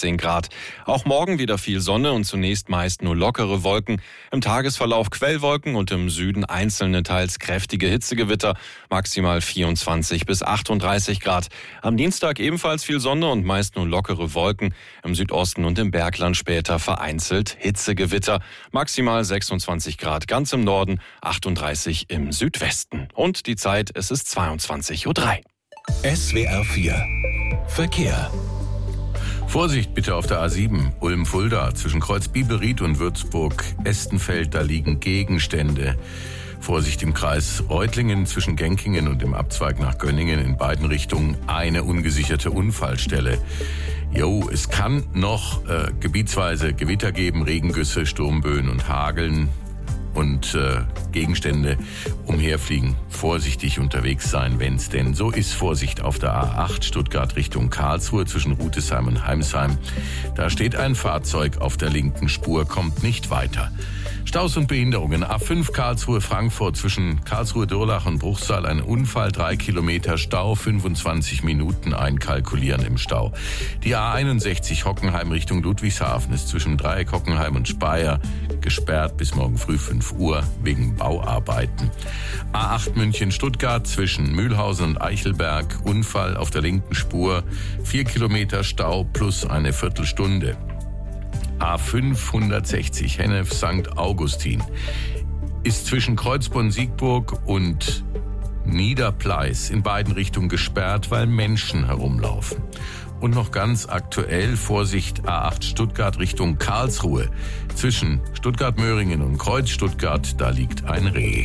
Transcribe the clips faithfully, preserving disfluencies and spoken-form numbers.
sechzehn Grad. Auch morgen wieder viel Sonne und zunächst meist nur lockere Wolken. Im Tagesverlauf Quellwolken und im Süden einzelne teils kräftige Hitzegewitter, maximal vierundzwanzig bis achtunddreißig Grad. Am Dienstag ebenfalls viel Sonne und meist nur lockere Wolken. Im Südosten und im Bergland später vereinzelt Hitzegewitter, maximal sechsundzwanzig Grad ganz im Norden, achtunddreißig im Südwesten. Und die Zeit, es ist zweiundzwanzig Uhr drei. S W R vier Verkehr. Vorsicht bitte auf der A sieben, Ulm-Fulda, zwischen Kreuz Bibelried und Würzburg-Estenfeld, da liegen Gegenstände. Vorsicht im Kreis Reutlingen zwischen Genkingen und dem Abzweig nach Gönningen, in beiden Richtungen eine ungesicherte Unfallstelle. Jo, es kann noch äh, gebietsweise Gewitter geben, Regengüsse, Sturmböen und Hageln und äh, Gegenstände umherfliegen. Vorsichtig unterwegs sein, wenn's denn so ist. Vorsicht auf der A acht Stuttgart Richtung Karlsruhe zwischen Rütesheim und Heimsheim. Da steht ein Fahrzeug auf der linken Spur, kommt nicht weiter. Staus und Behinderungen. A fünf Karlsruhe-Frankfurt zwischen Karlsruhe-Durlach und Bruchsal. Ein Unfall, drei Kilometer Stau, fünfundzwanzig Minuten einkalkulieren im Stau. Die A einundsechzig Hockenheim Richtung Ludwigshafen ist zwischen Dreieck Hockenheim und Speyer gesperrt bis morgen früh fünf Uhr wegen Bauarbeiten. A acht München-Stuttgart zwischen Mühlhausen und Eichelberg. Unfall auf der linken Spur. Vier Kilometer Stau plus eine Viertelstunde. A fünfhundertsechzig Hennef Sankt Augustin ist zwischen Kreuzborn-Siegburg und Niederpleis in beiden Richtungen gesperrt, weil Menschen herumlaufen. Und noch ganz aktuell, Vorsicht A acht Stuttgart Richtung Karlsruhe. Zwischen Stuttgart-Möhringen und Kreuz-Stuttgart, da liegt ein Reh.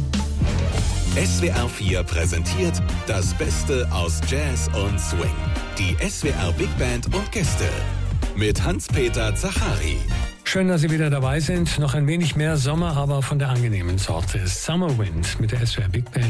S W R vier präsentiert das Beste aus Jazz und Swing. Die S W R Big Band und Gäste. Mit Hans-Peter Zachari. Schön, dass Sie wieder dabei sind. Noch ein wenig mehr Sommer, aber von der angenehmen Sorte. Summer Wind mit der S W R Big Band.